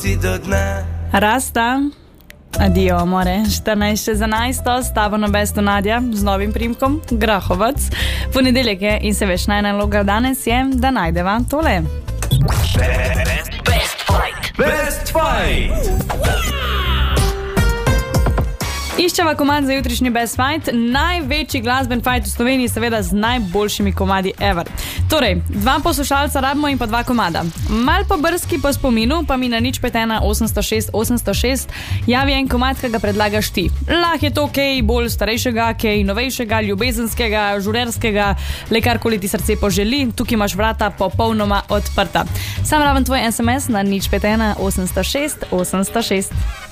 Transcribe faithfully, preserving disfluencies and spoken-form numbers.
poti do dna. Rasta, adijo, more, štirinajst čez enajsto, s tabo na bestu Nadja, z novim primkom Grahovac. Ponedeljek je in se veš, najna naloga danes je, da najdeva tole. Best, best fight. Best fight. Iščeva komad za jutrišnji Best Fight, največji glasben fight v Sloveniji, seveda z najboljšimi komadi ever. Torej, dva poslušalca rabimo in pa dva komada. Mal po brski po spominu, pa mi na nič pet ena osemsto šest osemsto šest javi en komad, ki ga predlagaš ti. Lah je to kaj bolj starejšega, kaj novejšega, ljubezenskega, žurerskega, le karkoli ti srce poželi, tukaj imaš vrata popolnoma odprta. Sam raven tvoj es em es na nič pet ena osemsto šest osemsto šest.